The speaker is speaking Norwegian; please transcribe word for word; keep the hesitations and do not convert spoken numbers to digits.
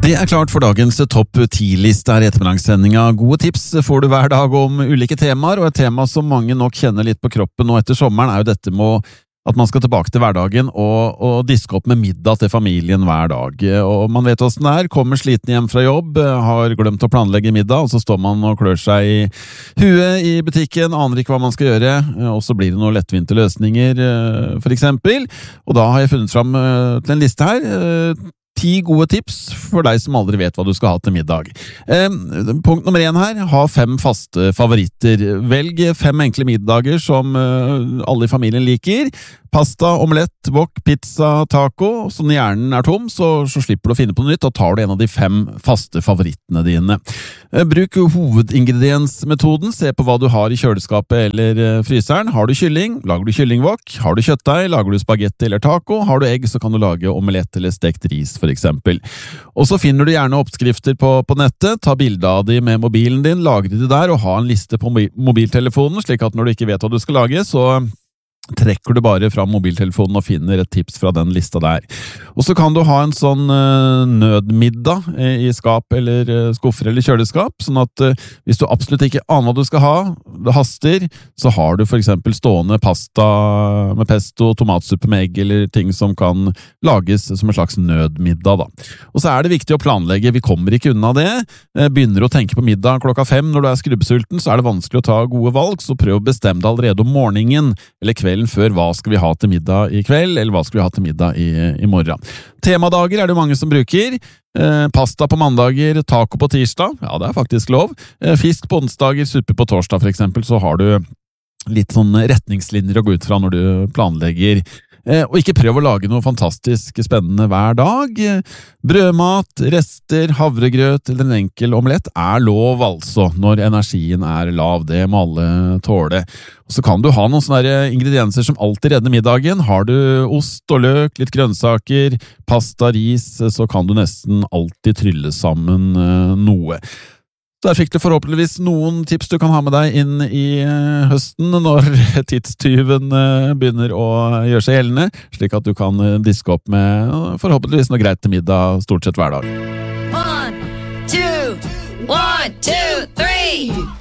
Det er klart for dagens topp ti-liste her i ettermiddagssendinga. Gode tips får du hver dag om ulike temaer, og et tema som mange nok kjenner litt på kroppen nå etter sommeren er jo dette med at man skal tilbake til hverdagen og, og diske opp med middag til familien hver dag. Og man vet hvordan det er, kommer sliten hjem fra jobb, har glemt å planlegge middag, og så står man og klør seg i huet i butikken, aner ikke hva man skal gjøre, og så blir det noen lettvinte løsninger, for eksempel. Og da har jeg funnet fram til en liste her, Ti gode tips for deg som aldri vet hva du skal ha til middag. Eh, punkt nummer én her, ha fem faste favoritter. Velg fem enkle middager som eh, alle i familien liker. Pasta, omelett, wok, pizza, taco. Så når hjernen er tom, så, så slipper du å finne på noe nytt, og tar du en av de fem faste favorittene dine. Eh, bruk hovedingrediensmetoden. Se på hva du har i kjøleskapet eller eh, fryseren. Har du kylling, lager du kyllingwok. Har du kjøttdeig, lager du spagetti eller taco. Har du egg, så kan du lage omelett eller stekt ris, for eksempel. Og så finner du gjerne oppskrifter på, på nettet, ta bilde av de med mobilen din, lagre de der og ha en liste på mobiltelefonen, slik at når du ikke vet hva du skal lage, så trekker du bare fra mobiltelefonen og finner et tips fra den lista der. Og så kan du ha en sånn uh, nødmiddag i skap eller uh, skuffer eller kjøleskap, sånn at uh, hvis du absolutt ikke aner hva du skal ha, det haster, så har du for eksempel stående pasta med pesto, tomatsuppe med egg eller ting som kan lages som en slags nødmiddag da. Og så er det viktig å planlegge, vi kommer ikke unna det. Begynner å tenke på middag klokka fem når du er skrubbsulten, så er det vanskelig å ta gode valg, så prøv å bestemme deg allerede om morgenen eller kvelden før hva skal vi ha til middag i kveld, eller hva skal vi ha til middag i, i morgen. Temadager er det mange som bruker. Eh, pasta på mandager, taco på tirsdag, ja det er faktisk lov. Eh, fisk på onsdager, suppe på torsdag for eksempel, så har du litt sånn retningslinjer å gå ut fra når du planlegger. Eh, og ikke prøv å lage noe fantastisk spennende hver dag. Brødmat, rester, havregrøt eller en enkel omelett er lov altså, når energien er lav. Det må alle tåle. Og så kan du ha noen sånne ingredienser som alltid redder middagen. Har du ost og løk, litt grønnsaker, pasta, ris, så kan du nesten alltid trylle sammen noe. Der fikk du forhåpentligvis noen tips du kan ha med deg inn i høsten når tidstyven begynner å gjøre seg gjeldende, slik at du kan diske opp med forhåpentligvis noe greit til middag stort sett hver dag. One, two, one, two, three!